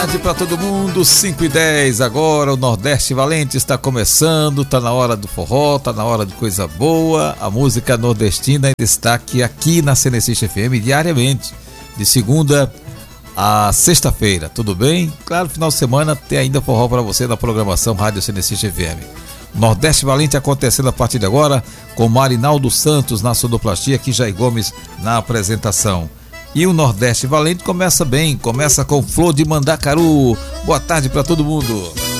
Tarde para todo mundo, 5h10 agora, o Nordeste Valente está começando, tá na hora do forró, tá na hora de coisa boa, a música nordestina em destaque aqui na CNSist FM diariamente, de segunda a sexta-feira, tudo bem? Claro, final de semana tem ainda forró para você na programação Rádio CNSist FM. Nordeste Valente acontecendo a partir de agora, com Marinaldo Santos na sonoplastia, aqui Jair Gomes na apresentação. E o Nordeste Valente começa bem, começa com Flor de Mandacaru. Boa tarde para todo mundo.